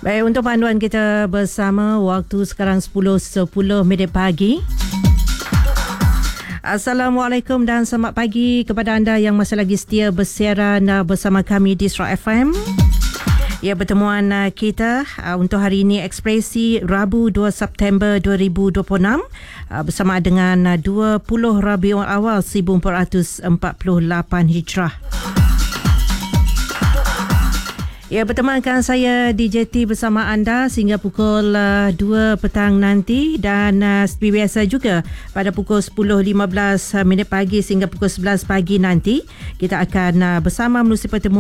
Baik, untuk panduan kita bersama, waktu sekarang 10.10 pagi. Assalamualaikum dan selamat pagi kepada anda yang masih lagi setia bersiaran bersama kami di Isra FM. Ya, pertemuan kita untuk hari ini Ekspresi Rabu 2 September 2026 bersama dengan 20 Rabiul Awal 1448 Hijrah. Ya, bertemankan saya DJT bersama anda sehingga pukul 2 petang nanti, dan seperti biasa juga pada pukul 10.15 pagi sehingga pukul 11 pagi nanti kita akan bersama menerusi pertemuan